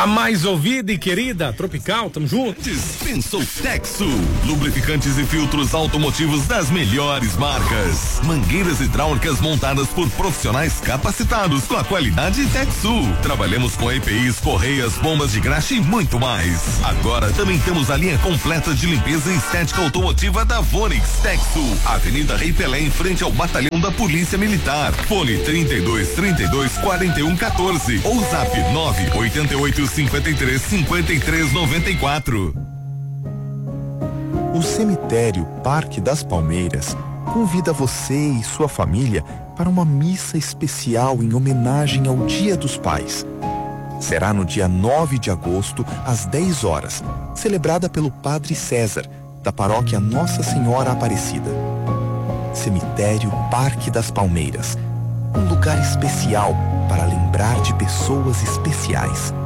A mais ouvida e querida, Tropical, tamo junto. Pensou Texo, lubrificantes e filtros automotivos das melhores marcas. Mangueiras hidráulicas montadas por profissionais capacitados com a qualidade Texo. Trabalhamos com EPIs, correias, bombas de graxa e muito mais. Agora também temos a linha completa de limpeza e estética automotiva da Vonix Texo. Avenida Rei Pelé, em frente ao Batalhão da Polícia Militar. Fone 32-41-14 ou zap 988-53-53-94. O cemitério Parque das Palmeiras convida você e sua família para uma missa especial em homenagem ao Dia dos Pais. Será no dia 9 de agosto, às 10 horas, celebrada pelo Padre César, da paróquia Nossa Senhora Aparecida. Cemitério Parque das Palmeiras, um lugar especial para lembrar de pessoas especiais.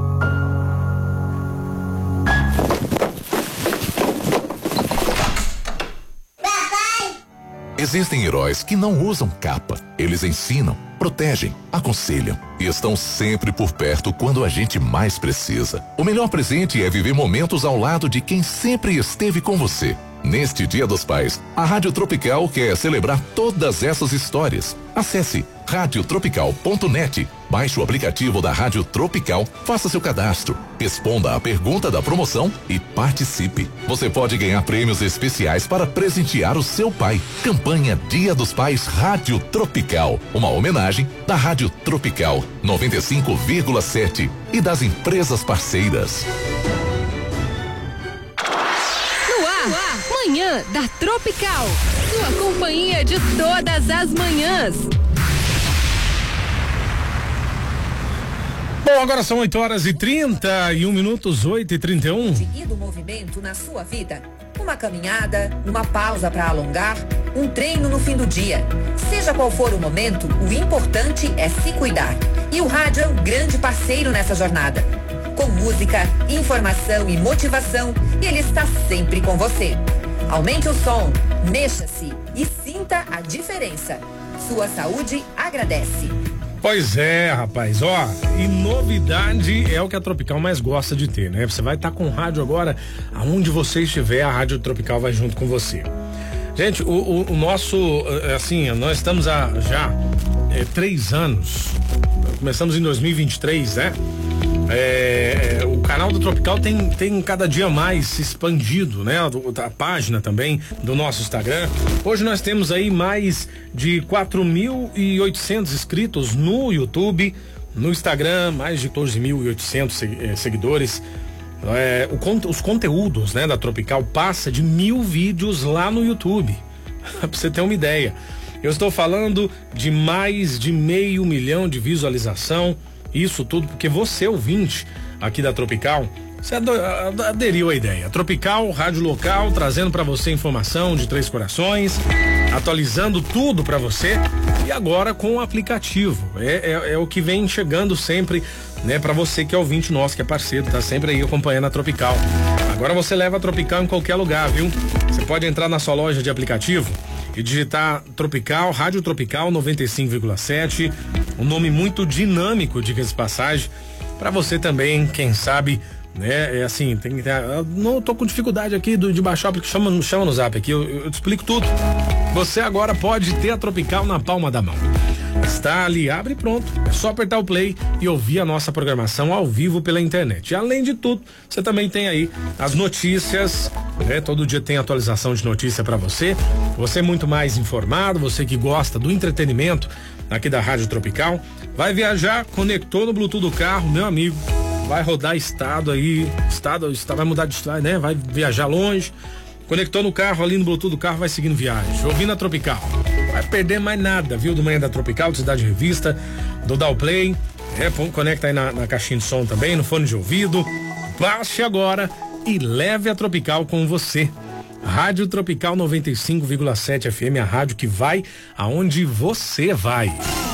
Existem heróis que não usam capa. Eles ensinam, protegem, aconselham e estão sempre por perto quando a gente mais precisa. O melhor presente é viver momentos ao lado de quem sempre esteve com você. Neste Dia dos Pais, a Rádio Tropical quer celebrar todas essas histórias. Acesse radiotropical.net, baixe o aplicativo da Rádio Tropical, faça seu cadastro, responda à pergunta da promoção e participe. Você pode ganhar prêmios especiais para presentear o seu pai. Campanha Dia dos Pais Rádio Tropical, uma homenagem da Rádio Tropical 95,7 e das empresas parceiras. Manhã da Tropical, sua companhia de todas as manhãs. Bom, agora são 8h31, 8h31. Seguir do movimento na sua vida. Uma caminhada, uma pausa para alongar, um treino no fim do dia. Seja qual for o momento, o importante é se cuidar. E o rádio é um grande parceiro nessa jornada. Com música, informação e motivação, ele está sempre com você. Aumente o som, mexa-se e sinta a diferença. Sua saúde agradece. Pois é, rapaz, ó, e novidade é o que a Tropical mais gosta de ter, né? Você vai estar com o rádio agora, aonde você estiver, a Rádio Tropical vai junto com você. Gente, o nosso, assim, nós estamos há já 3 anos, começamos em 2023, né? O canal do Tropical tem cada dia mais se expandido, né? A página também do nosso Instagram. Hoje nós temos aí mais de 4.800 inscritos no YouTube, no Instagram, mais de 14.800 seguidores. Os conteúdos, né, da Tropical passa de 1.000 vídeos lá no YouTube. Pra você ter uma ideia. Eu estou falando de mais de 500 mil de visualização. Isso tudo porque você, ouvinte aqui da Tropical, você aderiu à ideia. Tropical, rádio local, trazendo para você informação de Três Corações, atualizando tudo para você e agora com o aplicativo. É o que vem chegando sempre, né, para você que é ouvinte nosso, que é parceiro, tá sempre aí acompanhando a Tropical. Agora você leva a Tropical em qualquer lugar, viu? Você pode entrar na sua loja de aplicativo e digitar Tropical, Rádio Tropical 95,7, um nome muito dinâmico, diga-se de passagem, para você também, quem sabe, né, assim, tem que ter, não tô com dificuldade aqui de baixar, porque chama no zap aqui, eu te explico tudo. Você agora pode ter a Tropical na palma da mão. Está ali, abre e pronto. É só apertar o play e ouvir a nossa programação ao vivo pela internet. E além de tudo, você também tem aí as notícias, né? Todo dia tem atualização de notícia para você. Você é muito mais informado, você que gosta do entretenimento aqui da Rádio Tropical. Vai viajar, conectou no Bluetooth do carro, meu amigo. Vai rodar estado aí, vai mudar de estado, né? Vai viajar longe. Conectou no carro ali no Bluetooth do carro, vai seguindo viagem, ouvindo a Tropical. Vai perder mais nada, viu? Do Manhã da Tropical, do Cidade Revista, do Dow Play. Conecta aí na caixinha de som também, no fone de ouvido. Baixe agora e leve a Tropical com você. Rádio Tropical 95,7 FM, a rádio que vai aonde você vai.